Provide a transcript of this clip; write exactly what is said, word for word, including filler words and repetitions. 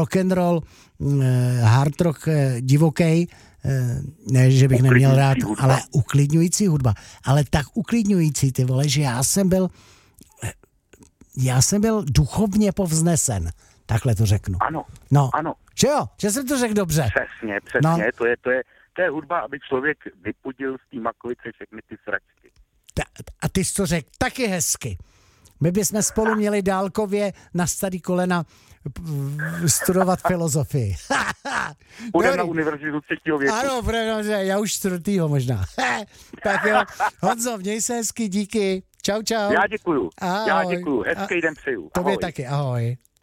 rock and roll, hard rock divoký, ne, že bych neměl rád, hudba. Ale uklidňující hudba. Ale tak uklidňující, ty vole, že já jsem byl já jsem byl duchovně povznesen. Takhle to řeknu. Ano, no. ano. Že jo, že jsem to řekl dobře. Přesně, přesně, no. to, je, to, je, to je hudba, aby člověk vypudil z té makovice všechny ty sračky. Ta, a ty jsi to řekl taky hezky. My bychom spolu měli dálkově na starý kolena studovat filozofii. Půjdeme na univerzitu třetího věku. Ano, protože já už čtvrtýho možná. Tak jo, Honzo, měj se hezky, díky. Čau, čau. Já děkuju. Ahoj. Já děkuju. Hezký den přeju. Tobě Ahoj. taky, ahoj.